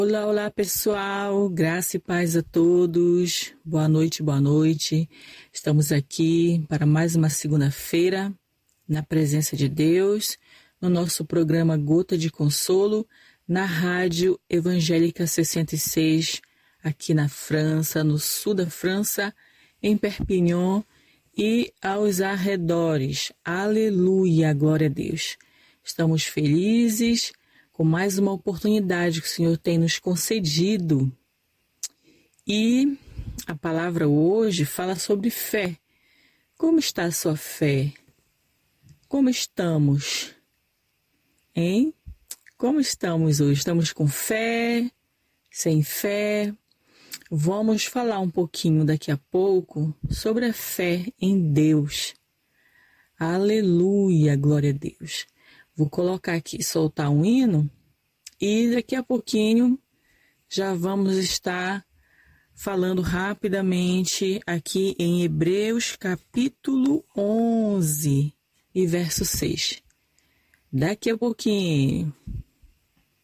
Olá, olá pessoal, graça e paz a todos, boa noite, boa noite. Estamos aqui para mais uma segunda-feira, na presença de Deus, no nosso programa Gota de Consolo, na Rádio Evangélica 66, aqui na França, no sul da França, em Perpignan e aos arredores. Aleluia, glória a Deus. Estamos felizes com mais uma oportunidade que o Senhor tem nos concedido. E a palavra hoje fala sobre fé. Como está a sua fé? Como estamos? Hein? Como estamos hoje? Estamos com fé? Sem fé? Vamos falar um pouquinho daqui a pouco sobre a fé em Deus. Aleluia, glória a Deus. Vou colocar aqui, soltar um hino e daqui a pouquinho já vamos estar falando rapidamente aqui em Hebreus capítulo 11 e verso 6. Daqui a pouquinho.